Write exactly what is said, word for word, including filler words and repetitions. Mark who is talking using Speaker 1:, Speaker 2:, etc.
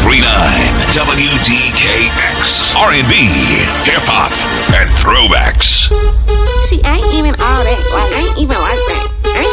Speaker 1: three nine W D K X. R and B, hip hop, and throwbacks.